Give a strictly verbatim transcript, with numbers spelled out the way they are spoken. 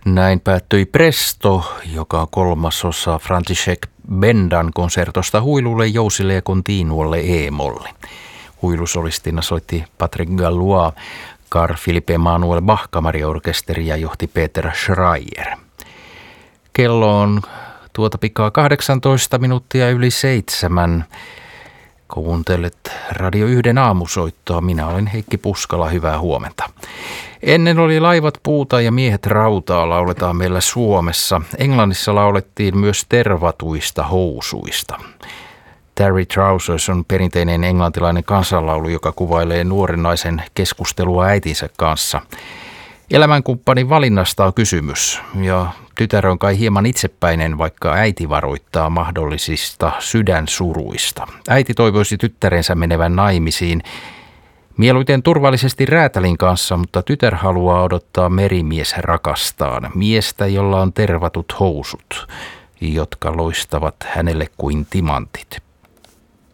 Näin päättyi Presto, joka on kolmasosa František Bendan konsertosta huilulle, jousille ja continuolle e-molli. Huilusolistina soitti Patrick Gallois, Carl Philipp Emanuel Bach kamariorkesteria johti Peter Schreier. Kello on tuota pikaa kahdeksantoista minuuttia yli seitsemän. Kuuntelet Radio yhden aamusoittoa. Minä olen Heikki Puskala. Hyvää huomenta. Ennen oli laivat puuta ja miehet rautaa lauletaan meillä Suomessa. Englannissa laulettiin myös tervatuista housuista. Terry Trousers on perinteinen englantilainen kansanlaulu, joka kuvailee nuoren naisen keskustelua äitinsä kanssa. Elämänkumppanin valinnasta on kysymys ja tytär on kai hieman itsepäinen, vaikka äiti varoittaa mahdollisista sydänsuruista. Äiti toivoisi tyttärensä menevän naimisiin mieluiten turvallisesti räätälin kanssa, mutta tytär haluaa odottaa merimies rakastaan, miestä, jolla on tervatut housut, jotka loistavat hänelle kuin timantit.